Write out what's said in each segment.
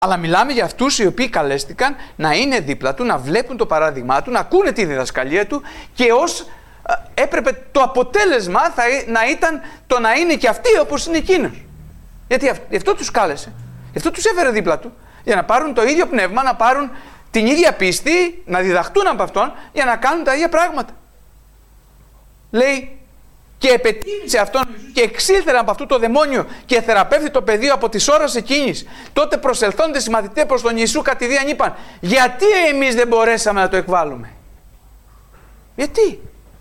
Αλλά μιλάμε για αυτούς οι οποίοι καλέστηκαν να είναι δίπλα του, να βλέπουν το παράδειγμά του, να ακούνε τη διδασκαλία του και έπρεπε το αποτέλεσμα να ήταν το να είναι και αυτοί όπως είναι εκείνος. Γιατί αυτό τους κάλεσε, αυτό τους έφερε δίπλα του, για να πάρουν το ίδιο πνεύμα, να πάρουν την ίδια πίστη, να διδαχτούν από αυτόν, για να κάνουν τα ίδια πράγματα. Λέει, και επετίμησε αυτόν και εξήλθερε από αυτού το δαιμόνιο και θεραπεύθη το πεδίο από τις ώρες εκείνης. Τότε προσελθόντες οι μαθητές προς τον Ιησού κατηδίαν είπαν, γιατί εμείς δεν μπορέσαμε να το εκβάλουμε? Γιατί?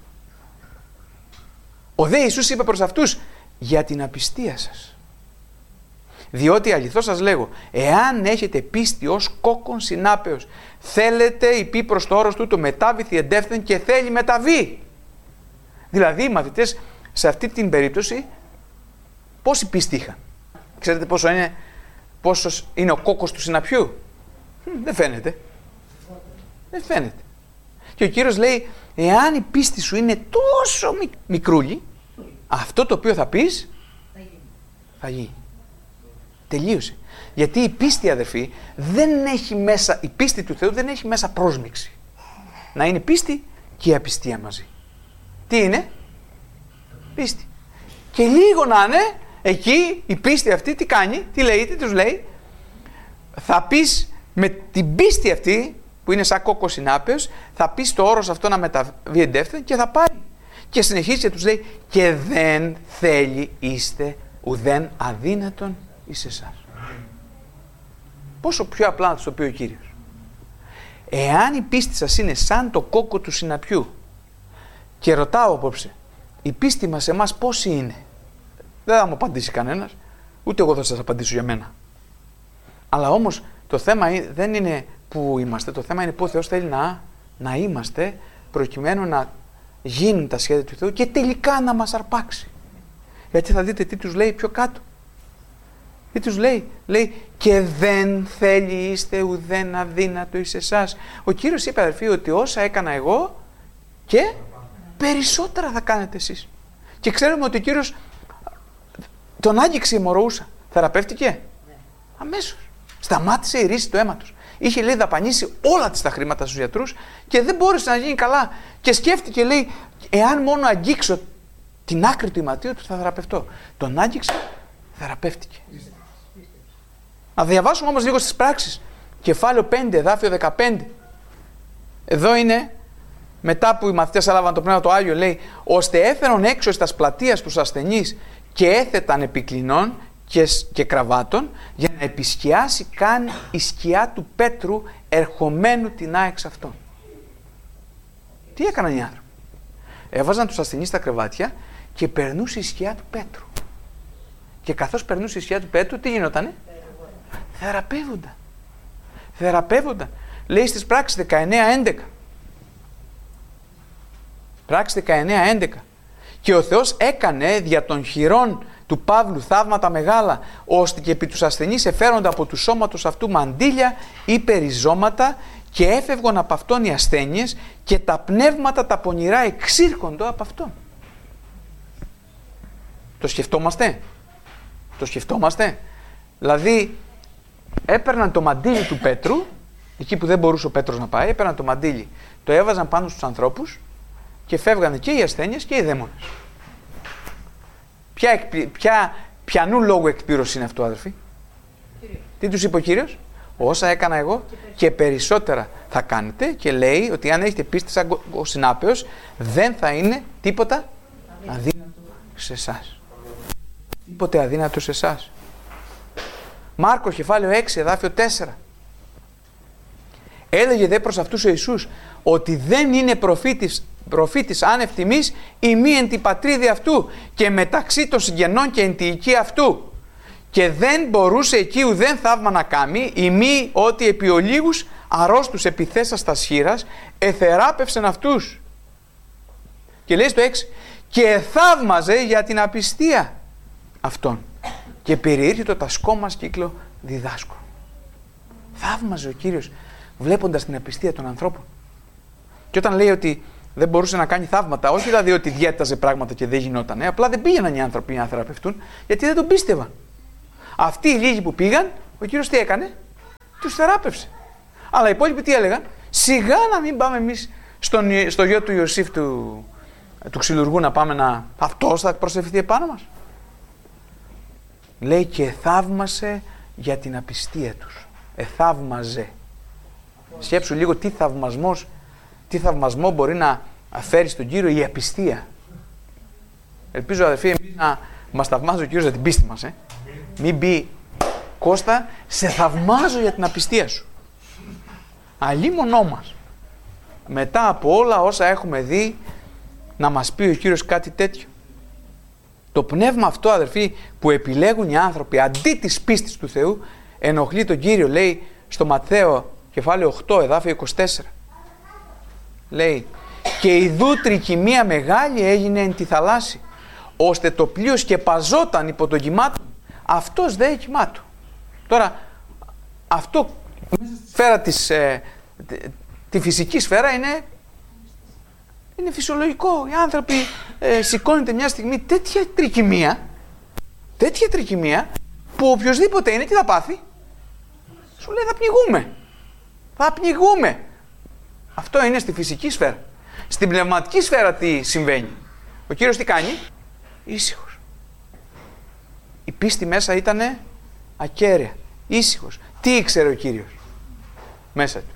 Ο δε Ιησούς είπε προς αυτούς, για την απιστία σας. Διότι αληθώς σας λέγω, εάν έχετε πίστη ως κόκκον συνάπεως, θέλετε υπή προς το όρος του το μετάβηθη εντεύθεν και θέλει μεταβεί. Δηλαδή οι μαθητές σε αυτή την περίπτωση πόση πίστη είχαν? Ξέρετε πόσος είναι ο κόκκος του συναπιού? Δεν φαίνεται. Δεν φαίνεται. Και ο Κύριος λέει, εάν η πίστη σου είναι τόσο μικρούλι, αυτό το οποίο θα πεις θα γίνει. Τελείωσε. Γιατί η πίστη, αδερφοί, δεν έχει μέσα, η πίστη του Θεού δεν έχει μέσα πρόσμιξη. Να είναι πίστη και η απιστία μαζί. Τι είναι? Πίστη. Και λίγο να είναι, εκεί η πίστη αυτή τι κάνει, τι λέει, τι τους λέει? Θα πεις με την πίστη αυτή, που είναι σαν κόκκο συνάπεως, θα πεις το όρος αυτό να μεταβεί εντεύθεν και θα πάει. Και συνεχίζει και τους λέει, και δεν θέλει είστε ουδέν αδύνατον εις εσάς. Πόσο πιο απλά να τους το πει ο Κύριος. Εάν η πίστη σας είναι σαν το κόκκο του συναπιού, και ρωτάω απόψε, η πίστη μας σε εμάς πόση είναι? Δεν θα μου απαντήσει κανένας, ούτε εγώ θα σας απαντήσω για μένα. Αλλά όμως το θέμα δεν είναι που είμαστε, το θέμα είναι που ο Θεός θέλει να είμαστε, προκειμένου να γίνουν τα σχέδια του Θεού και τελικά να μας αρπάξει. Γιατί θα δείτε τι τους λέει πιο κάτω. Τι τους λέει? Λέει, και δεν θέλει είστε ουδέν αδύνατο εις εσάς. Ο Κύριος είπε, αδερφοί, ότι όσα έκανα εγώ και περισσότερα θα κάνετε εσείς. Και ξέρουμε ότι ο Κύριος τον άγγιξε η μοροούσα. Θεραπεύτηκε? Αμέσως. Σταμάτησε η ρίση του αίματος. Είχε, λέει, δαπανίσει όλα τα χρήματα στους γιατρούς και δεν μπόρεσε να γίνει καλά. Και σκέφτηκε, λέει, εάν μόνο αγγίξω την άκρη του ηματίου του θα θεραπευτώ. Τον άγγιξε, θεραπεύτηκε. Να διαβάσουμε όμως λίγο στις πράξεις. Κεφάλαιο 5, εδάφιο 15. Εδώ είναι, μετά που οι μαθητές έλαβαν το Πνεύμα το Άγιο, λέει, ώστε έφερον έξω στα πλατείας τους ασθενείς και έθεταν επικλινών και κραβάτων, για να επισκιάσει καν η σκιά του Πέτρου ερχομένου την εξ αυτών. Τι έκαναν οι άνθρωποι? Έβαζαν τους ασθενείς στα κρεβάτια και περνούσε η σκιά του Πέτρου. Και καθώς περνούσε η σκιά του Πέτρου, τι γινότανε? Θεραπεύονταν. Θεραπεύονταν. Λέει στις πράξεις 19-11. Πράξεις 19-11. Και ο Θεός έκανε δια των χειρών του Παύλου θαύματα μεγάλα, ώστε και επί τους ασθενείς εφέρονται από του σώματος αυτού μαντήλια ή περιζώματα και έφευγαν από αυτόν οι ασθένειες και τα πνεύματα τα πονηρά εξήρχονται από αυτόν. Το σκεφτόμαστε? Το σκεφτόμαστε? Δηλαδή έπαιρναν το μαντήλι του Πέτρου, εκεί που δεν μπορούσε ο Πέτρος να πάει, έπαιρναν το μαντήλι, το έβαζαν πάνω στους ανθρώπους και φεύγανε και οι ασθένειες και οι δαίμονες. Ποιανού λόγου εκπλήρωση είναι αυτό, αδερφοί? Τι τους είπε ο Κύριος? Όσα έκανα εγώ και περισσότερα θα κάνετε, και λέει ότι αν έχετε πίστη σαν ο συνάπεος, δεν θα είναι τίποτα αδύνατο σε εσάς. Τίποτε αδύνατο σε εσάς. Μάρκος κεφάλαιο 6 εδάφιο 4. Έλεγε δε προς αυτούς ο Ιησούς ότι δεν είναι προφήτης άνευ τιμής η μη εν την πατρίδη αυτού και μεταξύ των συγγενών και εν τη οικία αυτού. Και δεν μπορούσε εκεί ουδέν θαύμα να κάνει, η μη ότι επί ολίγους αρρώστους επιθέσας τα σχήρας εθεράπευσεν αυτούς. Και λέει στο 6, και θαύμαζε για την απιστία αυτών και περιήρχε το τασκό μας κύκλο διδάσκω. Θαύμαζε ο Κύριος βλέποντας την απιστία των ανθρώπων. Και όταν λέει ότι δεν μπορούσε να κάνει θαύματα, όχι δηλαδή ότι διέταζε πράγματα και δεν γινότανε, απλά δεν πήγαιναν οι άνθρωποι να θεραπευτούν γιατί δεν τον πίστευαν. Αυτοί οι λίγοι που πήγαν, ο Κύριος τι έκανε? Τους θεράπευσε. Αλλά οι υπόλοιποι τι έλεγαν? Σιγά να μην πάμε εμείς στο γιο του Ιωσήφ του ξυλουργού να πάμε να... Αυτός θα προσευχηθεί επάνω μας. Λέει και θαύμασε για την απιστία τους. Εθαύμαζε. Σκέψου λίγο τι θαυμασμό μπορεί να φέρει στον Κύριο η απιστία. Ελπίζω αδερφοί εμείς να μας θαυμάζει ο Κύριος για την πίστη μας. Μην πει Κώστα, σε θαυμάζω για την απιστία σου. Αλίμονό μας. Μετά από όλα όσα έχουμε δει να μας πει ο Κύριος κάτι τέτοιο. Το πνεύμα αυτό αδερφοί που επιλέγουν οι άνθρωποι αντί της πίστης του Θεού ενοχλεί τον Κύριο, λέει στο Ματθαίο κεφάλαιο 8 εδάφιο 24. Λέει και ιδού τρικυμία μεγάλη έγινε εν τη θαλάσση ώστε το πλοίο σκεπαζόταν υπό το κύμα του, αυτός δε κύμα του. Τώρα αυτό σφαίρα τη φυσική σφαίρα είναι φυσιολογικό. Οι άνθρωποι σηκώνεται μια στιγμή τέτοια τρικυμία που οποιοδήποτε είναι τι θα πάθει? Σου λέει θα πνιγούμε. Αυτό είναι στη φυσική σφαίρα. Στην πνευματική σφαίρα τι συμβαίνει? Ο Κύριος τι κάνει? Ήσυχος. Η πίστη μέσα ήτανε ακέραια, ήσυχος. Τι ήξερε ο Κύριος μέσα του?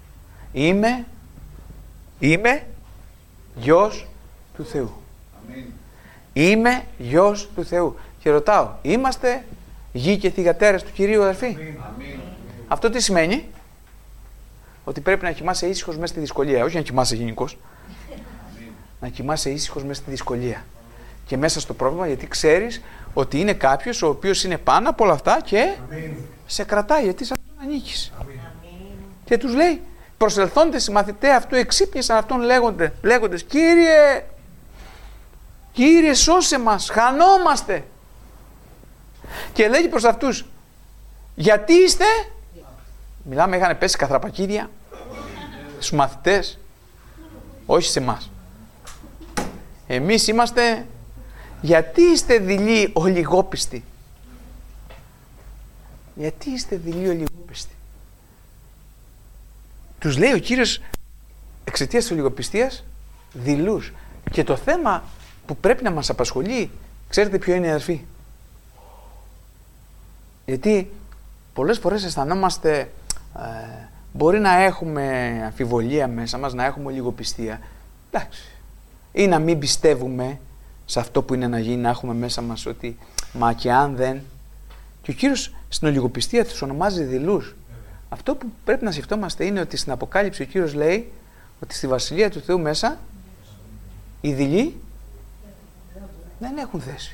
Είμαι γιος του Θεού. Αμήν. Είμαι γιος του Θεού. Και ρωτάω, είμαστε γη και θυγατέρες του Κυρίου αδερφοί? Αμήν. Αυτό τι σημαίνει? Ότι πρέπει να κοιμάσαι ήσυχος μέσα στη δυσκολία. Όχι να κοιμάσαι γενικώς. Να κοιμάσαι ήσυχος μέσα στη δυσκολία. Και μέσα στο πρόβλημα, γιατί ξέρεις ότι είναι κάποιος ο οποίος είναι πάνω από όλα αυτά και σε κρατάει, γιατί σε αυτόν ανήκεις. Και τους λέει, προσελθόντες οι μαθητές αυτού εξύπνησαν αυτόν λέγοντες Κύριε σώσε μας, χανόμαστε. Και λέγει προς αυτούς, γιατί είστε? Μιλάμε, είχαν πέσει καθραπακίδια στους μαθητές, όχι σε εμάς. Εμείς είμαστε, γιατί είστε δειλοί ολιγόπιστοι? Γιατί είστε δειλοί ολιγόπιστοι? Τους λέει ο Κύριος εξαιτίας της ολιγοπιστίας δειλούς. Και το θέμα που πρέπει να μας απασχολεί, ξέρετε ποιο είναι αδερφοί? Γιατί πολλές φορές αισθανόμαστε, μπορεί να έχουμε αμφιβολία μέσα μας, να έχουμε ολιγοπιστία. Εντάξει. Ή να μην πιστεύουμε σε αυτό που είναι να γίνει, να έχουμε μέσα μας ότι μα και αν δεν. Και ο Κύριος στην ολιγοπιστία τους ονομάζει δειλούς. Αυτό που πρέπει να σκεφτόμαστε είναι ότι στην Αποκάλυψη ο Κύριος λέει ότι στη Βασιλεία του Θεού μέσα οι δειλοί δεν έχουν θέση.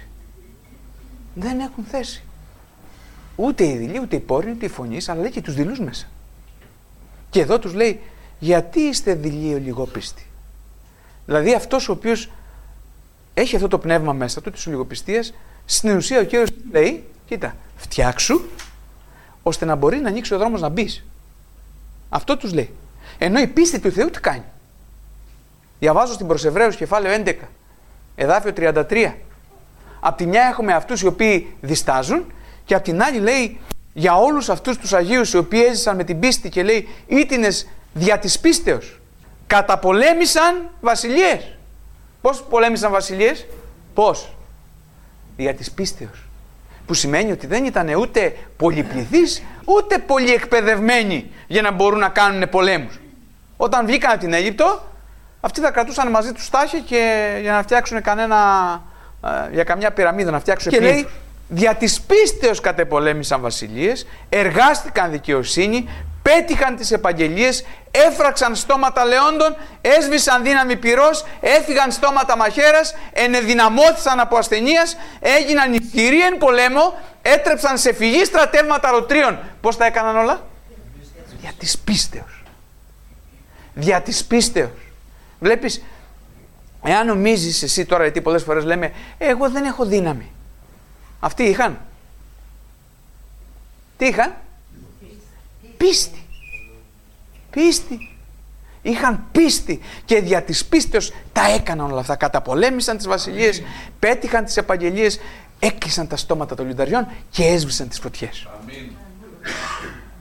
Δεν έχουν θέση. Ούτε οι δειλοί, ούτε οι πόρνοι, ούτε οι φωνείς, αλλά λέει και τους δειλούς μέσα. Και εδώ τους λέει, γιατί είστε δειλοί ολιγόπιστοι? Δηλαδή αυτός ο οποίος έχει αυτό το πνεύμα μέσα του, της ολιγοπιστίας, στην ουσία ο Κύριος λέει, κοίτα, φτιάξου, ώστε να μπορεί να ανοίξει ο δρόμος να μπεις. Αυτό τους λέει. Ενώ η πίστη του Θεού τι κάνει? Διαβάζω στην προς Εβραίους κεφάλαιο 11, εδάφιο 33. Απ' τη μια έχουμε αυτούς οι οποίοι διστάζουν και απ' την άλλη λέει για όλους αυτούς τους Αγίους οι οποίοι έζησαν με την πίστη και λέει ήτινες δια της πίστεως καταπολέμησαν βασιλείες. Πώς πολέμησαν βασιλείες? Πώς? Δια της πίστεως. Που σημαίνει ότι δεν ήταν ούτε πολυπληθείς ούτε πολύ εκπαιδευμένοι για να μπορούν να κάνουν πολέμους. Όταν βγήκαν από την Αίγυπτο, αυτοί θα κρατούσαν μαζί τους στάχη και για να φτιάξουν για καμιά πυραμίδα να φτιάξουν. Και λέει, δια της πίστεως κατεπολέμησαν βασιλείες, εργάστηκαν δικαιοσύνη, πέτυχαν τις επαγγελίες, έφραξαν στόματα λεόντων, έσβησαν δύναμη πυρός, έφυγαν στόματα μαχαίρας, ενεδυναμώθησαν από ασθενείας, έγιναν ισχυροί εν πολέμο, έτρεψαν σε φυγή στρατεύματα ρωτρίων. Πώς τα έκαναν όλα? Δια της πίστεως. Δια της πίστεως. Βλέπεις, εάν νομίζεις εσύ τώρα, γιατί πολλές φορές λέμε εγώ δεν έχω δύναμη. Αυτοί είχαν. Τι είχαν? Πίστη. Πίστη. Είχαν πίστη και δια της πίστεως τα έκαναν όλα αυτά. Καταπολέμησαν τις βασιλείες, πέτυχαν τις επαγγελίες, έκλεισαν τα στόματα των λιονταριών και έσβησαν τις φωτιές.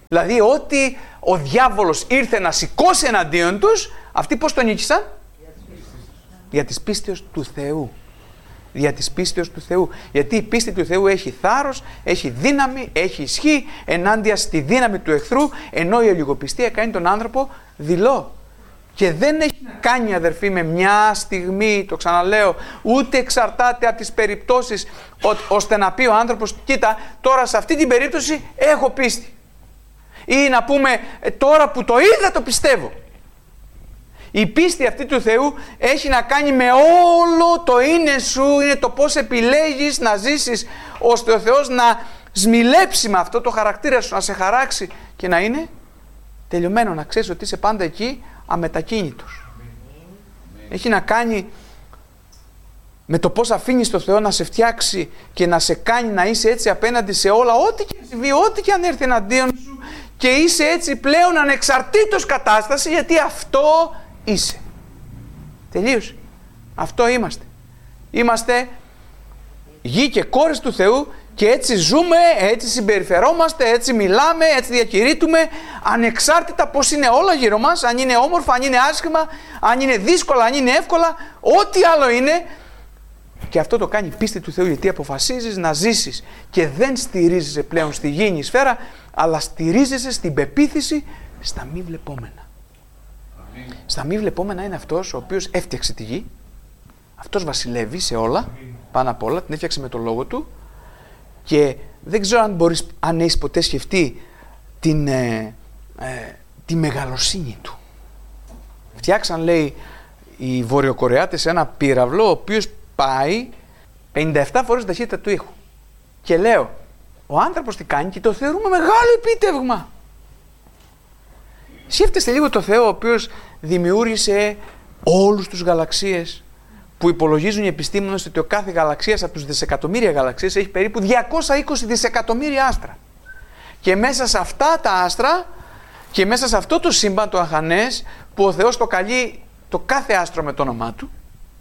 Δηλαδή ό,τι ο διάβολος ήρθε να σηκώσει εναντίον τους, αυτοί πώς τον νίκησαν? Για της πίστεως του Θεού. Για της πίστεως του Θεού. Γιατί η πίστη του Θεού έχει θάρρος, έχει δύναμη, έχει ισχύ ενάντια στη δύναμη του εχθρού, ενώ η ολιγοπιστία κάνει τον άνθρωπο δειλό. Και δεν έχει να κάνει, αδερφοί, με μια στιγμή, το ξαναλέω, ούτε εξαρτάται από τις περιπτώσεις, ώστε να πει ο άνθρωπος, κοίτα, τώρα σε αυτή την περίπτωση έχω πίστη. Ή να πούμε, τώρα που το είδα το πιστεύω. Η πίστη αυτή του Θεού έχει να κάνει με όλο το είναι σου, είναι το πώς επιλέγεις να ζήσεις, ώστε ο Θεός να σμιλέψει με αυτό το χαρακτήρα σου, να σε χαράξει και να είναι τελειωμένο, να ξέρεις ότι είσαι πάντα εκεί αμετακίνητος. Έχει να κάνει με το πώς αφήνεις το Θεό να σε φτιάξει και να σε κάνει να είσαι έτσι απέναντι σε όλα, ό,τι και συμβεί, ό,τι και αν έρθει εναντίον σου, και είσαι έτσι πλέον ανεξαρτήτως κατάσταση, γιατί αυτό είσαι. Τελείωσε. Αυτό είμαστε. Είμαστε γη και κόρες του Θεού και έτσι ζούμε, έτσι συμπεριφερόμαστε, έτσι μιλάμε, έτσι διακηρύττουμε, ανεξάρτητα πώς είναι όλα γύρω μας, αν είναι όμορφα, αν είναι άσχημα, αν είναι δύσκολα, αν είναι εύκολα, ό,τι άλλο είναι. Και αυτό το κάνει η πίστη του Θεού, γιατί αποφασίζεις να ζήσεις και δεν στηρίζεσαι πλέον στη γήινη σφαίρα, αλλά στηρίζεσαι στην πεποίθηση στα μη βλεπόμενα. Αμήν. Στα μη βλεπόμενα είναι αυτός ο οποίος έφτιαξε τη γη, αυτός βασιλεύει σε όλα, πάνω απ' όλα, την έφτιαξε με τον λόγο του, και δεν ξέρω αν έχεις ποτέ σκεφτεί τη μεγαλοσύνη του. Φτιάξαν, λέει, οι Βορειοκορεάτες ένα πύραυλο, ο οποίος πάει 57 φορές ταχύτητα του ήχου. Και λέω, ο άνθρωπος τι κάνει και το θεωρούμε μεγάλο επίτευγμα. Σκέφτεστε λίγο το Θεό, ο οποίος δημιούργησε όλους τους γαλαξίες, που υπολογίζουν οι επιστήμονες ότι ο κάθε γαλαξίας από τους δισεκατομμύρια γαλαξίες έχει περίπου 220 δισεκατομμύρια άστρα. Και μέσα σε αυτά τα άστρα και μέσα σε αυτό το σύμπαν το αχανές, που ο Θεός το καλεί το κάθε άστρο με το όνομά του,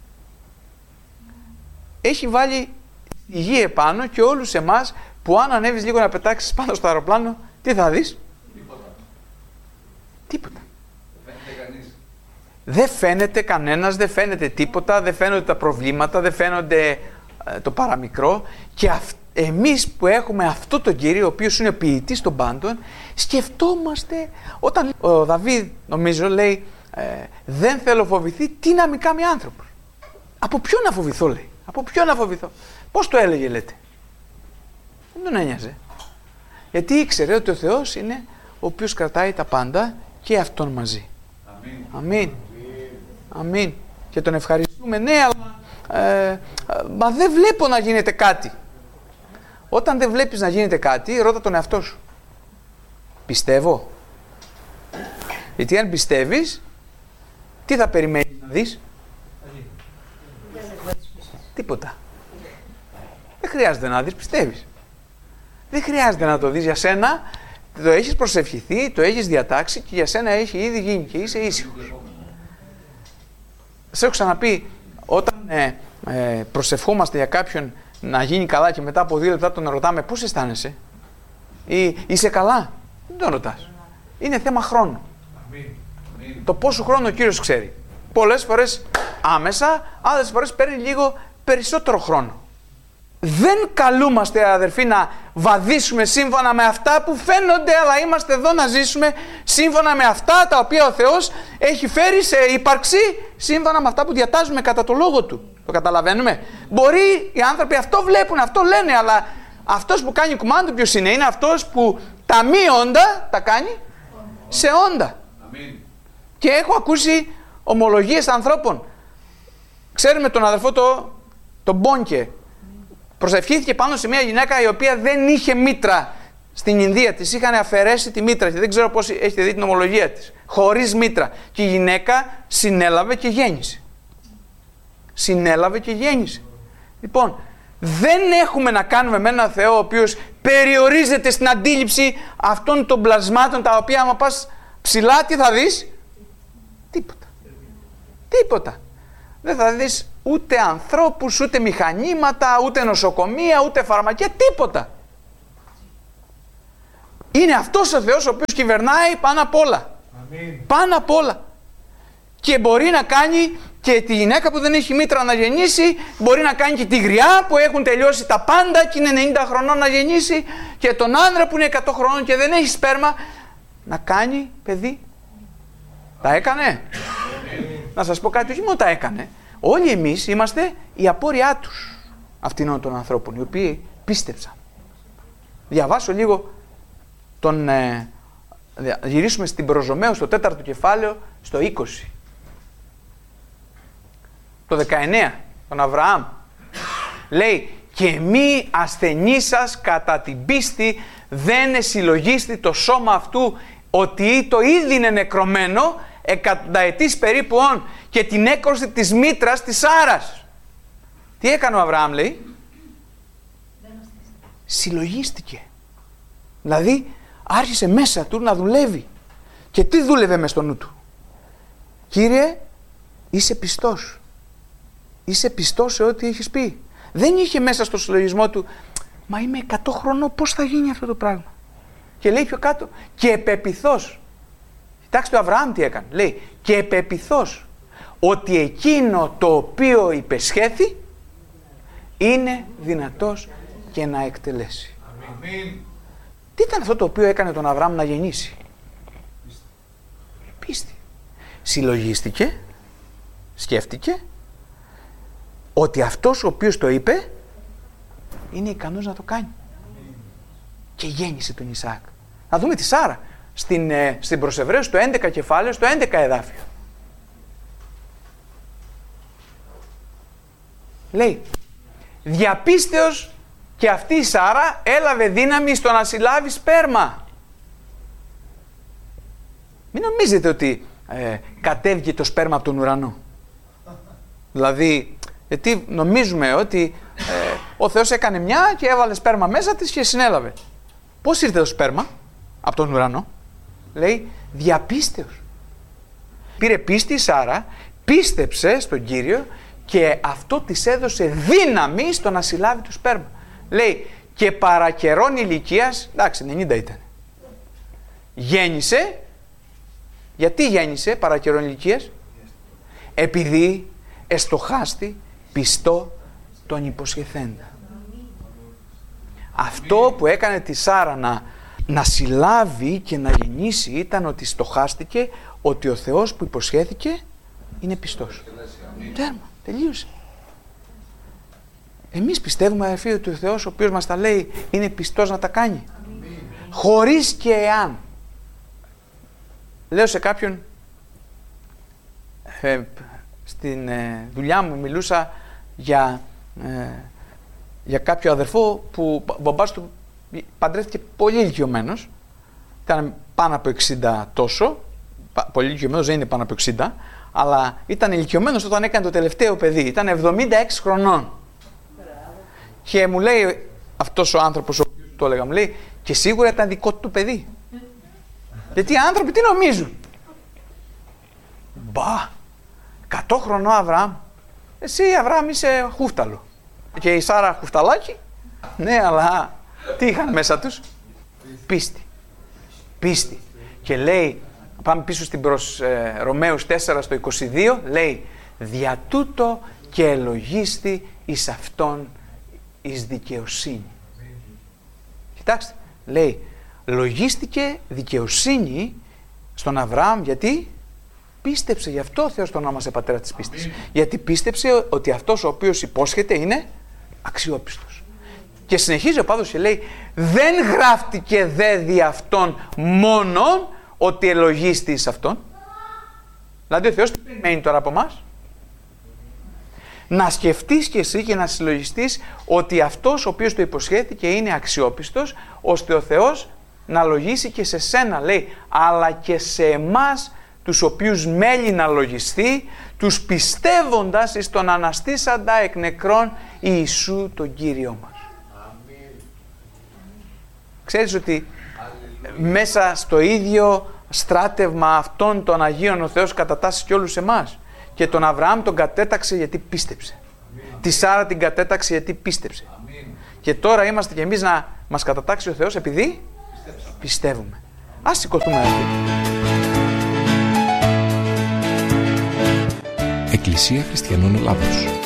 έχει βάλει τη γη επάνω, και όλους εμάς που αν ανέβεις λίγο να πετάξεις πάνω στο αεροπλάνο, τι θα δεις? Τίποτα. Δεν φαίνεται κανένας, δεν φαίνεται τίποτα, δεν φαίνονται τα προβλήματα, δεν φαίνονται το παραμικρό. Και εμείς που έχουμε αυτό τον Κύριο, ο οποίος είναι ποιητής των πάντων, σκεφτόμαστε, όταν ο Δαβίδ, νομίζω, λέει, δεν θέλω φοβηθεί, τι να μη κάνει άνθρωπος. Από ποιον να φοβηθώ, λέει. Από ποιον να φοβηθώ. Πώς το έλεγε, λέτε? Δεν τον ένοιαζε. Γιατί ήξερε ότι ο Θεός είναι ο οποίος κρατάει τα πάντα και αυτόν μαζί. Αμήν. Αμήν. Αμήν. Και τον ευχαριστούμε. Ναι, αλλά μα δεν βλέπω να γίνεται κάτι. Όταν δεν βλέπεις να γίνεται κάτι, ρώτα τον εαυτό σου. Πιστεύω? Γιατί αν πιστεύεις, τι θα περιμένεις να δεις? Τίποτα. Δεν χρειάζεται να δεις, πιστεύεις. Δεν χρειάζεται να το δεις για σένα. Το έχεις προσευχηθεί, το έχεις διατάξει και για σένα έχει ήδη γίνει και είσαι ήσυχος. Σε έχω ξαναπεί, όταν προσευχόμαστε για κάποιον να γίνει καλά και μετά από 2 λεπτά τον ρωτάμε πώς αισθάνεσαι ή είσαι καλά, δεν τον ρωτάς. Είναι θέμα χρόνου. Το πόσο χρόνο ο Κύριος ξέρει. Πολλές φορές άμεσα, άλλες φορές παίρνει λίγο περισσότερο χρόνο. Δεν καλούμαστε, αδερφοί, να βαδίσουμε σύμφωνα με αυτά που φαίνονται, αλλά είμαστε εδώ να ζήσουμε σύμφωνα με αυτά τα οποία ο Θεός έχει φέρει σε ύπαρξη, σύμφωνα με αυτά που διατάζουμε κατά το λόγο Του. Το καταλαβαίνουμε? Μπορεί οι άνθρωποι αυτό βλέπουν, αυτό λένε, αλλά αυτός που κάνει κουμάντο ποιος είναι? Είναι αυτός που τα μη όντα τα κάνει σε όντα. Αμήν. Και έχω ακούσει ομολογίες ανθρώπων. Ξέρουμε τον αδερφό τον Μπόνκε. Προσευχήθηκε πάνω σε μια γυναίκα η οποία δεν είχε μήτρα στην Ινδία. Της είχαν αφαιρέσει τη μήτρα και δεν ξέρω πώς έχετε δει την ομολογία της. Χωρίς μήτρα. Και η γυναίκα συνέλαβε και γέννησε. Συνέλαβε και γέννησε. Λοιπόν, δεν έχουμε να κάνουμε με έναν Θεό ο οποίος περιορίζεται στην αντίληψη αυτών των πλασμάτων, τα οποία άμα πας ψηλά τι θα δεις? Τίποτα. Τίποτα. Δεν θα δεις ούτε ανθρώπους, ούτε μηχανήματα, ούτε νοσοκομεία, ούτε φαρμακεία, τίποτα. Είναι αυτός ο Θεός ο οποίος κυβερνάει πάνω απ' όλα. Αμήν. Πάνω απ' όλα. Και μπορεί να κάνει και τη γυναίκα που δεν έχει μήτρα να γεννήσει, μπορεί να κάνει και τη γριά που έχουν τελειώσει τα πάντα και είναι 90 χρονών να γεννήσει, και τον άνδρα που είναι 100 χρονών και δεν έχει σπέρμα να κάνει παιδί. Τα έκανε. Να σας πω κάτι, όχι μόνο τα έκανε. Όλοι εμείς είμαστε η απόρριά τους αυτήν των ανθρώπων, οι οποίοι πίστεψαν. Διαβάσω λίγο γυρίσουμε στην προς Ρωμαίους στο 4ο κεφάλαιο, στο 20. Το 19, τον Αβραάμ. Λέει, και μη ασθενή σας κατά την πίστη δεν εσυλλογίστη το σώμα αυτού, ότι το ήδη είναι νεκρωμένο εκατονταετής περίπου όν, και την έκρωση της μήτρας της Σάρας. Τι έκανε ο Αβραάμ, λέει? Συλλογίστηκε. Δηλαδή άρχισε μέσα του να δουλεύει. Και τι δούλευε μες στο νου του? Κύριε, είσαι πιστός. Είσαι πιστός σε ό,τι έχεις πει. Δεν είχε μέσα στο συλλογισμό του, μα είμαι 100 χρονών, πώς θα γίνει αυτό το πράγμα? Και λέει πιο κάτω, και επεπιθώς. Κοιτάξτε ο Αβραάμ τι έκανε. Λέει, και επεπιθώς ότι εκείνο το οποίο υπεσχέθη είναι δυνατός και να εκτελέσει. Αμήν. Τι ήταν αυτό το οποίο έκανε τον Αβραάμ να γεννήσει? Πίστη. Συλλογίστηκε, σκέφτηκε ότι αυτός ο οποίος το είπε είναι ικανός να το κάνει. Και γέννησε τον Ισαάκ. Να δούμε τη Σάρα στην προς Εβραίους στο 11 κεφάλαιο, στο 11 εδάφιο. Λέει, διαπίστεως και αυτή η Σάρα έλαβε δύναμη στο να συλλάβει σπέρμα. Μην νομίζετε ότι κατέβηκε το σπέρμα από τον ουρανό. Δηλαδή, γιατί νομίζουμε ότι ο Θεός έκανε μια και έβαλε σπέρμα μέσα της και συνέλαβε. Πώς ήρθε το σπέρμα από τον ουρανό? Λέει, διαπίστεως. Πήρε πίστη η Σάρα, πίστεψε στον Κύριο και αυτό της έδωσε δύναμη στο να συλλάβει το σπέρμα. Λέει, και παρακαιρών ηλικίας, εντάξει 90 ήταν, γέννησε. Γιατί γέννησε παρακαιρών ηλικίας? Επειδή εστοχάστη πιστό τον υποσχεθέντα. Αυτό που έκανε τη Σάρα να συλλάβει και να γεννήσει ήταν ότι στοχάστηκε ότι ο Θεός που υποσχέθηκε είναι πιστός. Τέρμα, τελείωσε. Εμείς πιστεύουμε, αδερφοί, ότι ο Θεός ο οποίος μας τα λέει είναι πιστός να τα κάνει. Χωρίς και εάν. Λέω σε κάποιον, στην δουλειά μου μιλούσα για κάποιο αδερφό που ο μπαμπάς του παντρεύτηκε πολύ ηλικιωμένος. Ήταν πάνω από 60 τόσο. Πολύ ηλικιωμένος, δεν είναι πάνω από 60. Αλλά ήταν ηλικιωμένος όταν έκανε το τελευταίο παιδί. Ήταν 76 χρονών. Και μου λέει αυτός ο άνθρωπος, ο οποίος το έλεγα, μου λέει, και σίγουρα ήταν δικό του παιδί. Γιατί οι άνθρωποι τι νομίζουν? Μπα, 100 χρονών Αβραάμ. Εσύ Αβραάμ είσαι χούφταλο. Και η Σάρα χουφταλάκι. Ναι, αλλά τι είχαν μέσα τους? Πίστη. Πίστη. Και λέει, πάμε πίσω στην προς Ρωμαίους 4 στο 22, λέει, δια τούτο και ελογίστη εις αυτόν εις δικαιοσύνη. Κοιτάξτε, λέει, λογίστηκε δικαιοσύνη στον Αβραάμ, γιατί πίστεψε, γι' αυτό ο Θεός τον όνομασε πατέρα της πίστης. Γιατί πίστεψε ότι αυτός ο οποίος υπόσχεται είναι αξιόπιστος. Και συνεχίζει ο Παύλος και λέει, δεν γράφτηκε δε δι' αυτόν μόνον ότι ελογίστη εις αυτόν. Δηλαδή ο Θεός τι περιμένει τώρα από εμάς? Να σκεφτείς και εσύ και να συλλογιστείς ότι αυτός ο οποίος το υποσχέθηκε είναι αξιόπιστος, ώστε ο Θεός να λογίσει και σε σένα, λέει, αλλά και σε εμάς τους οποίους μέλει να λογιστεί, τους πιστεύοντας εις τον αναστήσαντα εκ νεκρών Ιησού τον Κύριό μας. Αμήν. Ξέρεις ότι μέσα στο ίδιο στράτευμα αυτών των Αγίων ο Θεός κατατάσσει και όλους εμάς. Και τον Αβραάμ τον κατέταξε γιατί πίστεψε. Αμήν. Τη Σάρα την κατέταξε γιατί πίστεψε. Αμήν. Και τώρα είμαστε κι εμείς να μας κατατάξει ο Θεός επειδή πιστεύουμε. Ας σηκωθούμε να δούμε. Εκκλησία Χριστιανών Ελλάδος.